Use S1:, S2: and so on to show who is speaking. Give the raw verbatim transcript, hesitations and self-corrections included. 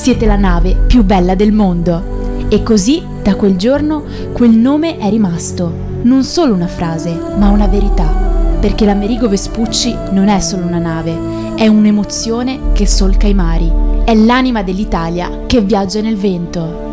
S1: siete la nave più bella del mondo. E così, da quel giorno, quel nome è rimasto, non solo una frase, ma una verità, perché l'Amerigo Vespucci non è solo una nave, è un'emozione che solca i mari, è l'anima dell'Italia che viaggia nel vento.